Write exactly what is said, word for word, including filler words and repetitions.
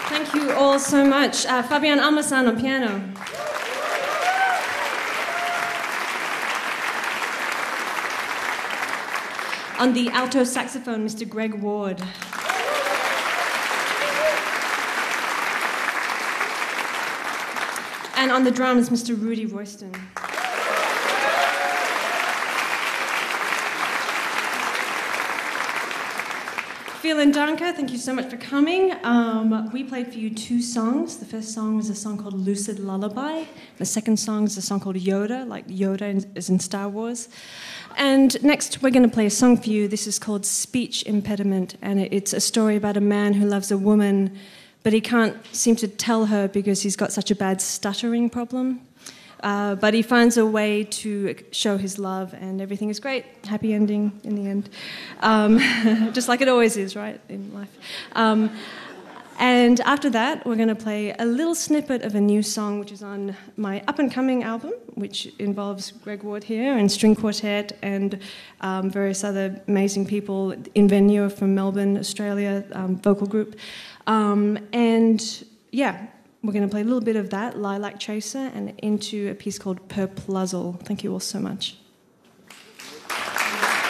Thank you all so much. Uh, Fabian Almasan on piano. On the alto saxophone, Mister Greg Ward. And on the drums, Mister Rudy Royston. Vielen Danke, thank you so much for coming. Um, we played for you two songs. The first song was a song called Lucid Lullaby. The second song is a song called Yoda, like Yoda is in Star Wars. And next we're going to play a song for you. This is called Speech Impediment, and it's a story about a man who loves a woman, but he can't seem to tell her because he's got such a bad stuttering problem. Uh, but he finds a way to show his love, and everything is great. Happy ending in the end. Um, just like it always is, right, in life. Um, and after that, we're going to play a little snippet of a new song, which is on my up-and-coming album, which involves Greg Ward here and string quartet and um, various other amazing people, Invenio from Melbourne, Australia, um, vocal group. Um, and, yeah... We're going to play a little bit of that, Lilac Chaser, and into a piece called Perpluzzle. Thank you all so much.